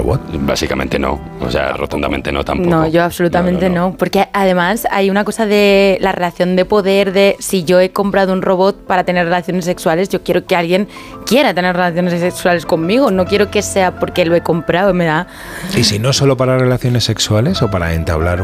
robot? Básicamente no, o sea, rotundamente no tampoco. No, yo absolutamente no, porque además hay una cosa de la relación de poder, de si yo he comprado un robot para tener relaciones sexuales, yo quiero que alguien quiera tener relaciones sexuales conmigo, no quiero que sea porque lo he comprado, me da... ¿Y si no solo para relaciones sexuales o para entablar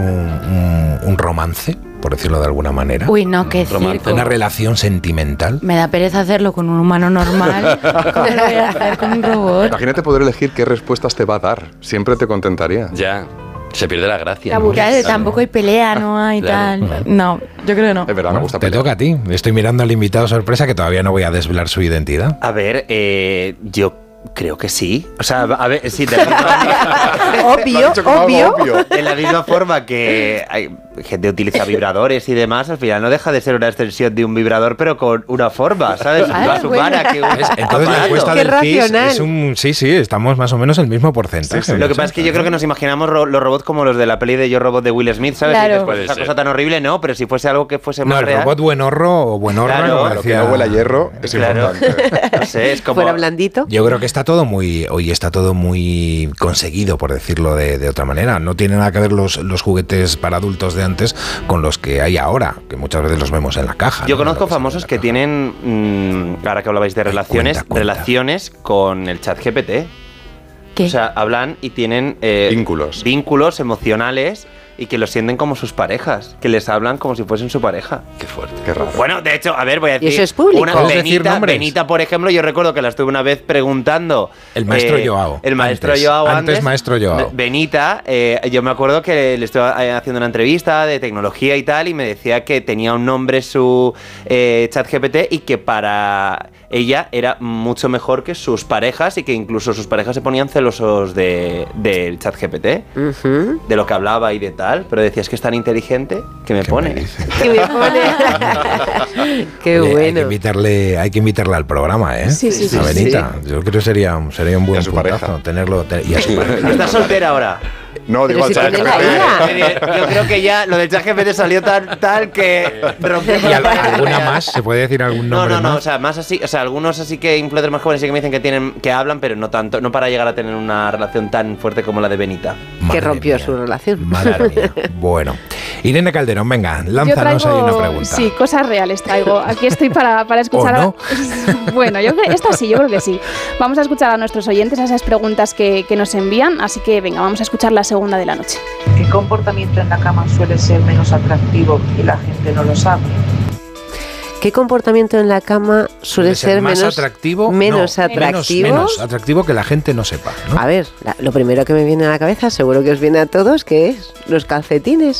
un romance, por decirlo de alguna manera? Uy, no, qué circo. Una relación sentimental. Me da pereza hacerlo con un humano normal. ¿Cómo lo voy a hacer con un robot? Imagínate poder elegir qué respuestas te va a dar. Siempre te contentaría. Ya, se pierde la gracia. Claro, tampoco hay pelea, no hay tal. No, yo creo que no. Es verdad, me gusta Te pelear. toca a ti. Estoy mirando al invitado sorpresa que todavía no voy a desvelar su identidad. A ver, yo creo que sí. O sea, a ver, sí, de la Obvio. de la misma forma que hay gente utiliza vibradores y demás, al final no deja de ser una extensión de un vibrador, pero con una forma, ¿sabes? Más humana que un Entonces la encuesta Qué del CIS racional. es un... Sí, estamos más o menos el mismo porcentaje. Sí, sí. Lo que pasa es que yo creo que nos imaginamos los robots como los de la peli de Yo Robot de Will Smith, ¿sabes? Claro. Y después Puede esa ser. cosa tan horrible, no, pero si fuese algo que fuese No, más el real. robot buenorro o buenorra, Claro, como Lo que decía- no huele a hierro es Claro. importante. No sé, es como... Fuera blandito. Yo creo que está todo muy conseguido, por decirlo de otra manera. No tiene nada que ver los juguetes para adultos de antes con los que hay ahora, que muchas veces los vemos en la caja. Yo ¿no? conozco Lo que sale famosos en la que caja. tienen, ahora que hablabais de relaciones, cuenta. relaciones con el chat GPT. ¿Qué? O sea, hablan y tienen Vínculos emocionales y que los sienten como sus parejas, que les hablan como si fuesen su pareja. Qué fuerte. Qué raro. Bueno, de hecho, a ver, voy a decir... eso es público? ¿Puedes decir nombres? Benita, por ejemplo, yo recuerdo que la estuve una vez preguntando... El maestro Joao. El maestro Antes. Joao Antes maestro Joao. Benita, yo me acuerdo que le estuve haciendo una entrevista de tecnología y tal, y me decía que tenía un nombre su chat GPT y que para ella era mucho mejor que sus parejas y que incluso sus parejas se ponían celosos del chat GPT, de lo que hablaba y de tal, pero decía, es que es tan inteligente que me ¿Qué pone. me dice? Que me pone. Qué Oye, bueno. hay que invitarla al programa, ¿eh? Sí, sí, sí, A Benita. Yo creo que sería un buen Y a su puntazo pareja. tenerlo. Y a su pareja. ¿Está soltera ahora? No, digo Pero si al tiene chat la GPT. IA. Yo creo que ya lo del chat GPT salió tal que rompió con ¿Y la pared. alguna más? ¿Se puede decir algún nombre No, más? o sea, más así, o sea, algunos así que influencers más jóvenes sí que me dicen que hablan, pero no tanto, no para llegar a tener una relación tan fuerte como la de Benita. Madre Que rompió mía. su relación. Madre mía. Bueno. Irene Calderón, venga, Yo lánzanos traigo, ahí una pregunta. sí, cosas reales traigo. Aquí estoy para escuchar. ¿O no? Bueno, esta sí, yo creo que sí. Vamos a escuchar a nuestros oyentes a esas preguntas que nos envían, así que venga, vamos a escuchar la segunda de la noche. ¿Qué comportamiento en la cama suele ser menos atractivo y la gente no lo sabe? ¿Qué comportamiento en la cama suele ser más menos atractivo? menos No, atractivo? menos atractivo que la gente no sepa, ¿no? A ver, lo primero que me viene a la cabeza, seguro que os viene a todos, que es los calcetines.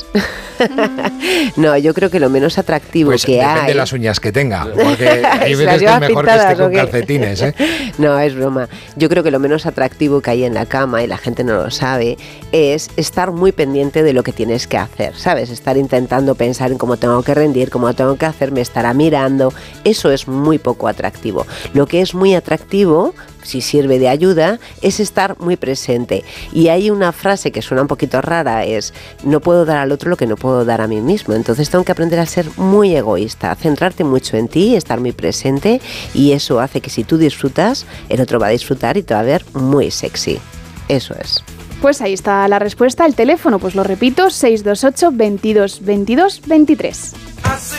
No, yo creo que lo menos atractivo Pues que depende hay... de las uñas que tenga, porque hay ¿Se las veces que es lleva mejor que pintadas esté o con qué? calcetines, ¿eh? No, es broma. Yo creo que lo menos atractivo que hay en la cama, y la gente no lo sabe, es estar muy pendiente de lo que tienes que hacer, ¿sabes? Estar intentando pensar en cómo tengo que rendir, cómo tengo que hacer, me estará mirando. Eso es muy poco atractivo. Lo que es muy atractivo, si sirve de ayuda, es estar muy presente. Y hay una frase que suena un poquito rara, es: no puedo dar al otro lo que no puedo dar a mí mismo. Entonces tengo que aprender a ser muy egoísta, centrarte mucho en ti, estar muy presente, y eso hace que si tú disfrutas, el otro va a disfrutar y te va a ver muy sexy. Eso es. Pues ahí está la respuesta. El teléfono, pues lo repito, 628 22 22 23.